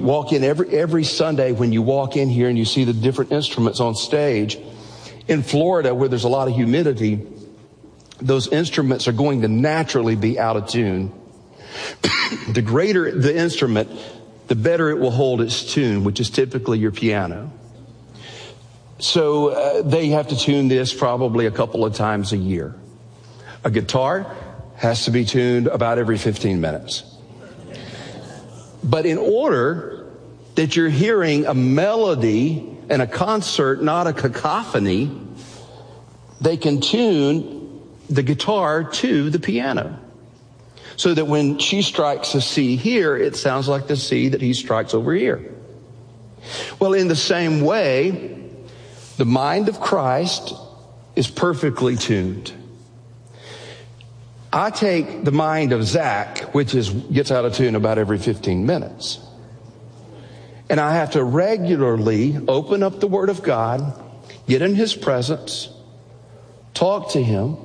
walk in every Sunday, when you walk in here and you see the different instruments on stage, in Florida where there's a lot of humidity, those instruments are going to naturally be out of tune. The greater the instrument, the better it will hold its tune, which is typically your piano. So they have to tune this probably a couple of times a year. A guitar has to be tuned about every 15 minutes. But in order that you're hearing a melody in a concert, not a cacophony, they can tune the guitar to the piano, so that when she strikes a C here, it sounds like the C that he strikes over here. Well, in the same way, the mind of Christ is perfectly tuned. I take the mind of Zach, which gets out of tune about every 15 minutes. And I have to regularly open up the Word of God, get in His presence, talk to Him,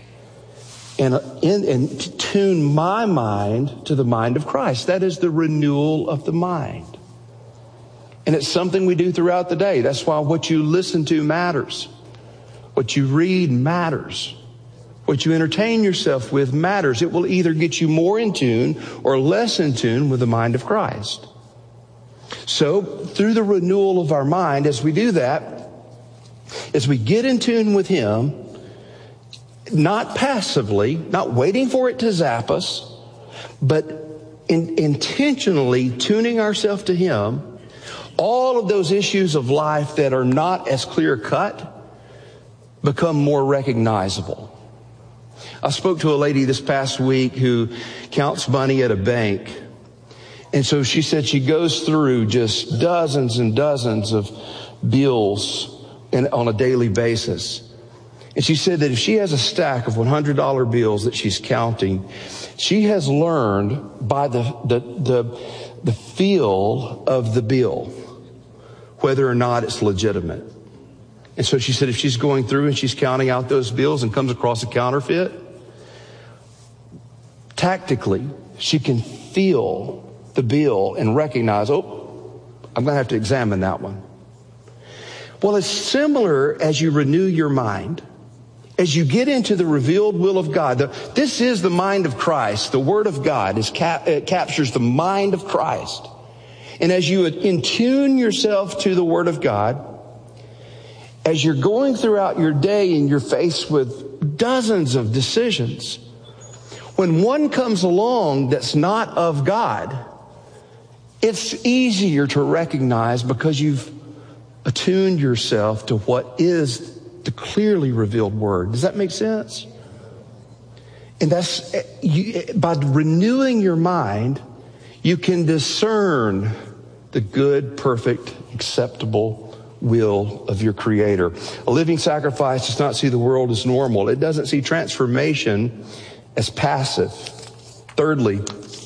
and tune my mind to the mind of Christ. That is the renewal of the mind. And it's something we do throughout the day. That's why what you listen to matters. What you read matters. What you entertain yourself with matters. It will either get you more in tune or less in tune with the mind of Christ. So, through the renewal of our mind, as we do that, as we get in tune with Him, not passively, not waiting for it to zap us, but intentionally tuning ourselves to Him, all of those issues of life that are not as clear cut become more recognizable. I spoke to a lady this past week who counts money at a bank. And so she said she goes through just dozens and dozens of bills on a daily basis. And she said that if she has a stack of $100 bills that she's counting, she has learned by the feel of the bill whether or not it's legitimate. And so she said if she's going through and she's counting out those bills and comes across a counterfeit, tactically she can feel the bill and recognize, oh, I'm going to have to examine that one. Well, it's similar as you renew your mind. As you get into the revealed will of God, this is the mind of Christ. The Word of God it captures the mind of Christ. And as you attune yourself to the Word of God, as you're going throughout your day and you're faced with dozens of decisions, when one comes along that's not of God, it's easier to recognize because you've attuned yourself to what is the clearly revealed Word. Does that make sense? And that's by renewing your mind, you can discern the good, perfect, acceptable will of your Creator. A living sacrifice does not see the world as normal. It doesn't see transformation as passive. Thirdly,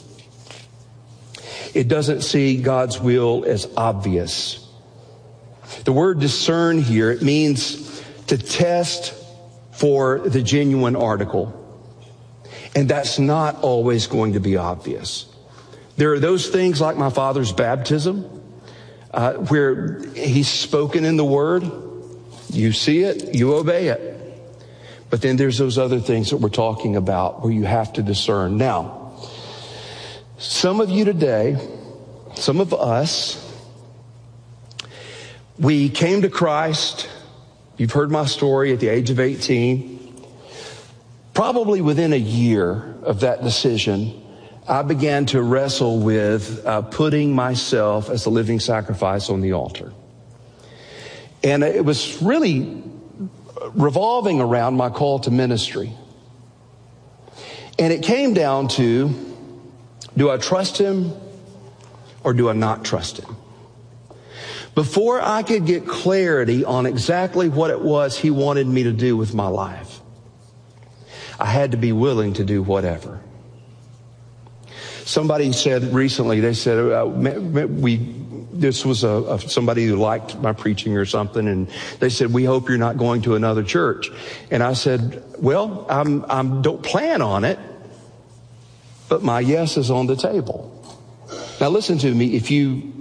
it doesn't see God's will as obvious. The word discern here, it means to test for the genuine article. And that's not always going to be obvious. There are those things like my father's baptism, where he's spoken in the Word. You see it, you obey it. But then there's those other things that we're talking about where you have to discern. Now, some of you today, some of us, we came to Christ. You've heard my story at the age of 18. Probably within a year of that decision, I began to wrestle with putting myself as a living sacrifice on the altar. And it was really revolving around my call to ministry. And it came down to, do I trust Him or do I not trust Him? Before I could get clarity on exactly what it was He wanted me to do with my life, I had to be willing to do whatever. Somebody said recently, they said, this was somebody who liked my preaching or something, and they said, we hope you're not going to another church. And I said, well, I don't plan on it, but my yes is on the table. Now listen to me, if you